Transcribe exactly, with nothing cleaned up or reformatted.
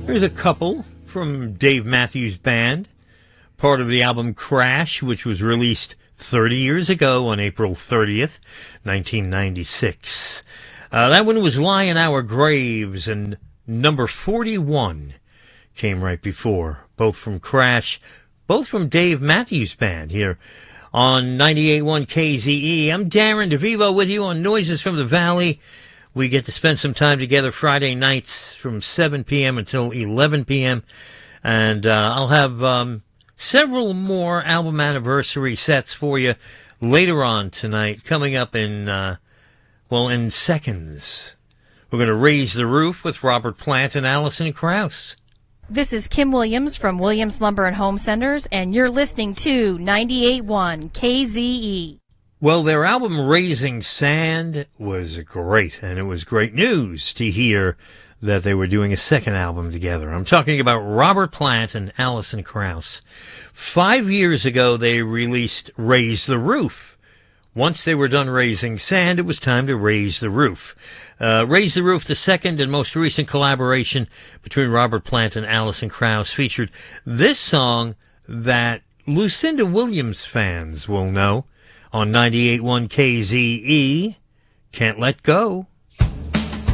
There's a couple from Dave Matthews Band, part of the album Crash, which was released thirty years ago on April thirtieth, nineteen ninety-six. Uh, that one was Lie in Our Graves, and number forty-one came right before, both from Crash, both from Dave Matthews Band here on ninety-eight point one K Z E. I'm Darren DeVivo with you on Noises from the Valley. We get to spend some time together Friday nights from seven p.m. until eleven p.m. And uh, I'll have um, several more album anniversary sets for you later on tonight, coming up in, uh, well, in seconds. We're going to Raise the Roof with Robert Plant and Alison Krauss. This is Kim Williams from Williams Lumber and Home Centers, and you're listening to ninety-eight point one K Z E. Well, their album Raising Sand was great, and it was great news to hear that they were doing a second album together. I'm talking about Robert Plant and Alison Krauss. Five years ago, they released Raise the Roof. Once they were done raising sand, it was time to raise the roof. Uh, Raise the Roof, the second and most recent collaboration between Robert Plant and Alison Krauss, featured this song that Lucinda Williams fans will know on ninety-eight point one K Z E, Can't Let Go.